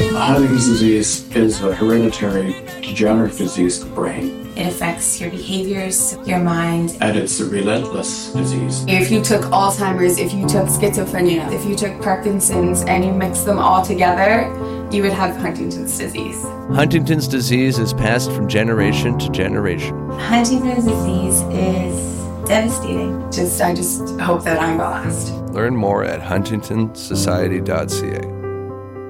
Huntington's disease is a hereditary degenerative disease of the brain. It affects your behaviors, your mind. And it's a relentless disease. If you took Alzheimer's, if you took schizophrenia, if you took Parkinson's, and you mix them all together, you would have Huntington's disease. Huntington's disease is passed from generation to generation. Huntington's disease is devastating. I just hope that I'm the last. Learn more at huntingtonsociety.ca.